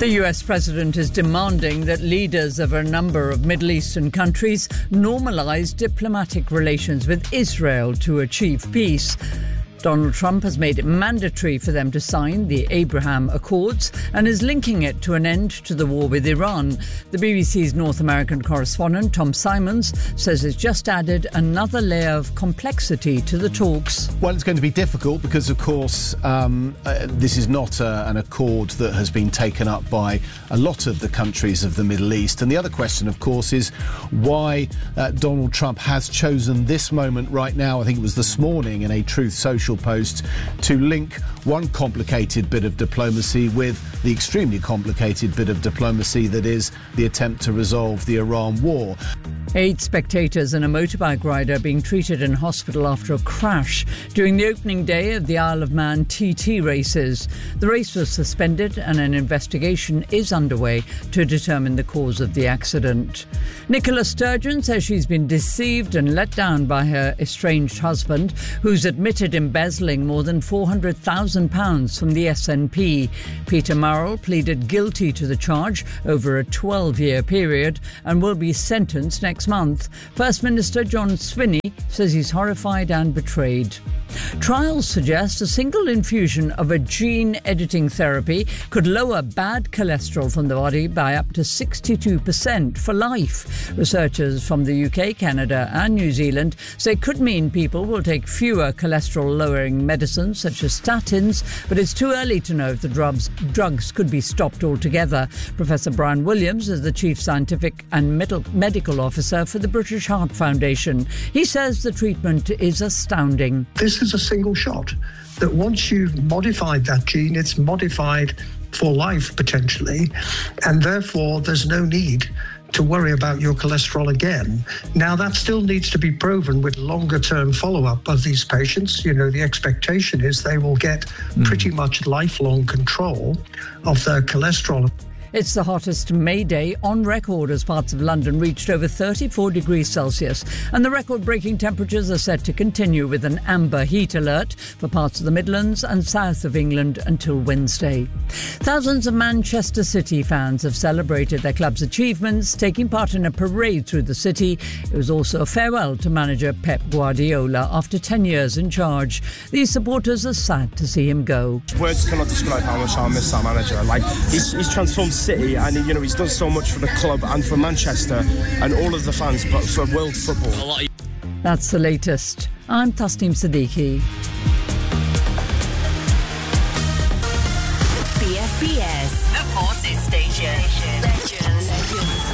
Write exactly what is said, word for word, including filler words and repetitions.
The U S president is demanding that leaders of a number of Middle Eastern countries normalise diplomatic relations with Israel to achieve peace. Donald Trump has made it mandatory for them to sign the Abraham Accords and is linking it to an end to the war with Iran. The B B C's North American correspondent Tom Simons says it's just added another layer of complexity to the talks. Well, it's going to be difficult because, of course, um, uh, this is not uh, an accord that has been taken up by a lot of the countries of the Middle East. And the other question, of course, is why uh, Donald Trump has chosen this moment right now, I think it was this morning in a Truth Social post, to link one complicated bit of diplomacy with the extremely complicated bit of diplomacy that is the attempt to resolve the Iran war. Eight spectators and a motorbike rider being treated in hospital after a crash during the opening day of the Isle of Man T T races. The race was suspended and an investigation is underway to determine the cause of the accident. Nicola Sturgeon says she's been deceived and let down by her estranged husband, who's admitted embezzling more than four hundred thousand pounds from the S N P. Peter Murrell pleaded guilty to the charge over a twelve-year period and will be sentenced next month. First Minister John Swinney says he's horrified and betrayed. Trials suggest a single infusion of a gene-editing therapy could lower bad cholesterol from the body by up to sixty-two percent for life. Researchers from the U K, Canada and New Zealand say it could mean people will take fewer cholesterol-lowering medicines such as statins, but it's too early to know if the drugs, drugs could be stopped altogether. Professor Brian Williams is the Chief Scientific and Medical Officer for the British Heart Foundation. He says the treatment is astounding. This is a single shot that once you've modified that gene, it's modified for life potentially, and therefore there's no need to worry about your cholesterol again. Now, that still needs to be proven with longer-term follow-up of these patients. You know, the expectation is they will get mm. pretty much lifelong control of their cholesterol. It's the hottest May day on record as parts of London reached over thirty-four degrees Celsius, and the record-breaking temperatures are set to continue with an amber heat alert for parts of the Midlands and south of England until Wednesday. Thousands of Manchester City fans have celebrated their club's achievements, taking part in a parade through the city. It was also a farewell to manager Pep Guardiola after ten years in charge. These supporters are sad to see him go. Words cannot describe how much I miss our manager. Like, he's, he's transformed City, and you know he's done so much for the club and for Manchester and all of the fans, but for world football. That's the latest. I'm Tasneem Siddiqui. B F B S, the Forces Station.